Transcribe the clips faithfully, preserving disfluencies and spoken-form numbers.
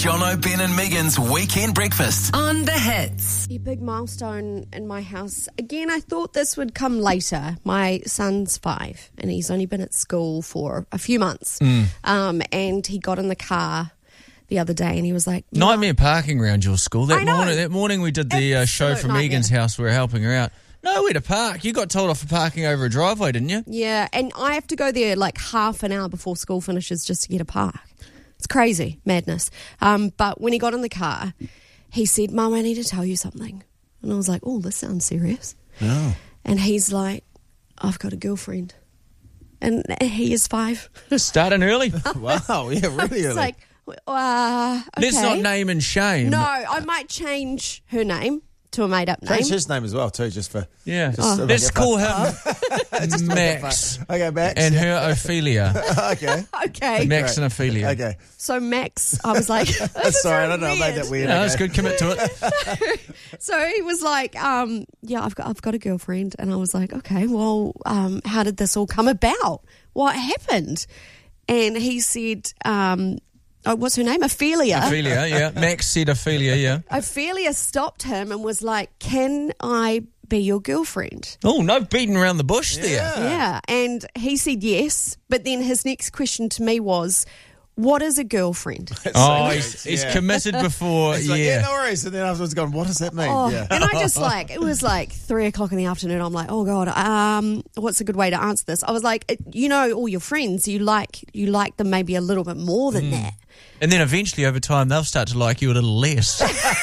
Jono, Ben and Megan's Weekend Breakfast. On the Hits. A big milestone in my house. Again, I thought this would come later. My son's five and he's only been at school for a few months. Mm. Um, and he got in the car the other day and he was like... Nightmare parking around your school. That I know. morning That morning we did the uh, show Absolute from nightmare. Megan's house. We were helping her out. Nowhere to park. You got told off for parking over a driveway, didn't you? Yeah, and I have to go there like half an hour before school finishes just to get a park. It's crazy, madness. Um, but when he got in the car, he said, Mum, I need to tell you something. And I was like, oh, this sounds serious. Oh. And he's like, I've got a girlfriend. And he is five. Starting early. Wow, yeah, really It's early. like, uh, okay. Let's not name and shame. No, I might change her name to a made-up name. Change his name as well, too, just for... Yeah. Just so Let's make it call fun. him Max. Okay, Max. And yeah. her Ophelia. Okay. Okay. Max and Ophelia. Okay. So Max, I was like, this is Sorry, I really don't know. I made that weird. No, okay. it's good. Commit to it. So he was like, um, yeah, I've got I've got a girlfriend. And I was like, okay, well, um, how did this all come about? What happened? And he said, um, oh, what's her name? Ophelia. Ophelia, yeah. Max said Ophelia, yeah. Ophelia stopped him and was like, can I be your girlfriend? Oh, no beating around the bush there. Yeah. And he said yes. But then his next question to me was, what is a girlfriend? Oh, he's, he's Yeah. committed before, It's like, yeah. yeah, no worries. And then afterwards gone, what does that mean? Oh, yeah. and I just like, it was like three o'clock in the afternoon. I'm like, oh God, um, what's a good way to answer this? I was like, it- you know, all your friends, you like, you like them maybe a little bit more than that. And then eventually, over time, they'll start to like you a little less.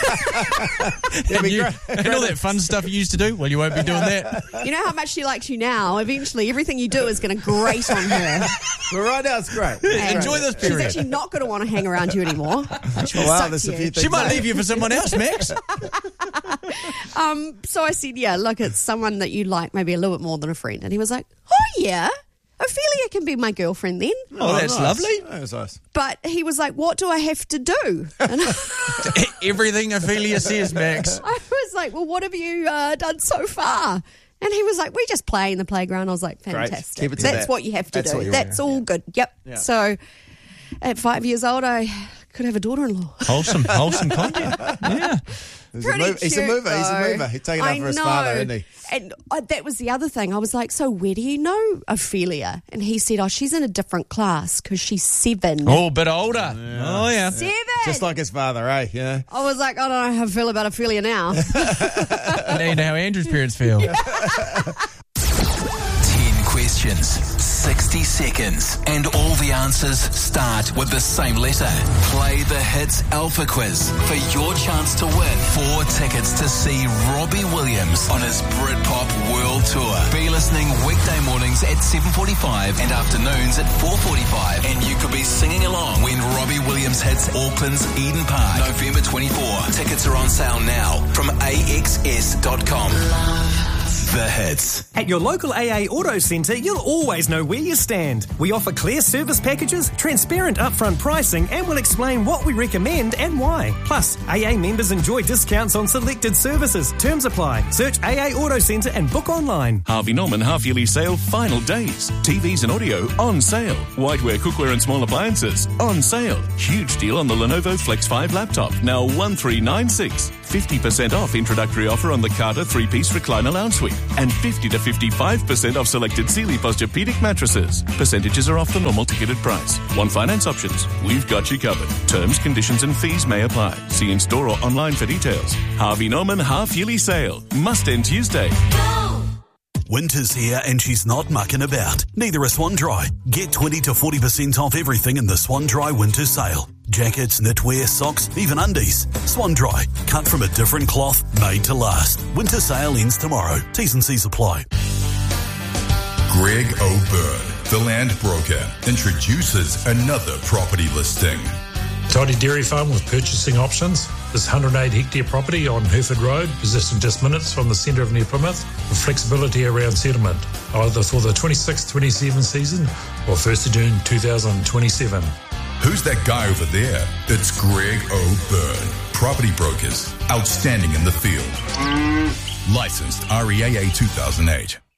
and, you- and all that fun stuff you used to do, well, you won't be doing that. You know how much she likes you now. Eventually, everything you do is going to grate on her. But right now, it's great. And Enjoy this She's period. actually not going to want to hang around you anymore. She will Wow, suck there's to a you. few things. She might there. leave you for someone else, Max. Um, so I said, yeah, look, it's someone that you like maybe a little bit more than a friend. And he was like, oh yeah, Ophelia can be my girlfriend then. Oh, that's nice. lovely. That was nice. But he was like, what do I have to do? And Everything Ophelia says, Max. I was like, well, what have you uh, done so far? And he was like, we just play in the playground. I was like, Great. fantastic. Keep it to That's that. what you have to That's what do. you That's want. all good. Yep. Yeah. So at five years old, I could have a daughter-in-law. Wholesome, wholesome content. Yeah. He's a, Pretty move, he's a cute, mover. He's a though. mover. He's taking I over his know. father, isn't he? And uh, that was the other thing. I was like, so where do you know Ophelia? And he said, oh, she's in a different class because she's seven. Oh, a bit older. Oh, yeah. Seven? Just like his father, eh? Yeah. I was like, I don't know how I feel about Ophelia now. Now you know how Andrew's parents feel. ten questions, sixty seconds, and all the answers start with the same letter. Play the Hits Alpha Quiz for your chance to win four tickets to see Robbie Williams on his Britpop World Tour. Be listening weekday mornings at seven forty-five and afternoons at four forty-five, and you could be singing along when Robbie Williams hits Auckland's Eden Park, November twenty-fourth. Tickets are on sale now from A X S dot com. The Hits. At your local A A Auto Centre, you'll always know where you stand. We offer clear service packages, transparent upfront pricing, and will explain what we recommend and why. Plus, A A members enjoy discounts on selected services. Terms apply. Search A A Auto Centre and book online. Harvey Norman half-yearly sale final days. T Vs and audio on sale. Whiteware, cookware and small appliances on sale. Huge deal on the Lenovo Flex five laptop, now one three nine six. fifty percent off introductory offer on the Carter three-piece recliner lounge suite. And fifty to fifty-five percent off selected Sealy Posturepedic mattresses. Percentages are off the normal ticketed price. One finance options. We've got you covered. Terms, conditions and fees may apply. See in store or online for details. Harvey Norman half-yearly sale. Must end Tuesday. Winter's here and she's not mucking about. Neither is Swan Dry. Get twenty to forty percent off everything in the Swan Dry winter sale. Jackets, knitwear, socks, even undies. Swan Dry. Cut from a different cloth, made to last. Winter sale ends tomorrow. T's and C's apply. Greg O'Byrne, the land broker, introduces another property listing. Tidy Dairy Farm with purchasing options. This one hundred eight hectare property on Hereford Road, positioned just minutes from the centre of New Plymouth, with flexibility around settlement, either for the twenty-six twenty-seven season or first of June two thousand twenty-seven. Who's that guy over there? It's Greg O'Byrne. Property brokers, outstanding in the field. Licensed R E A A two thousand eight.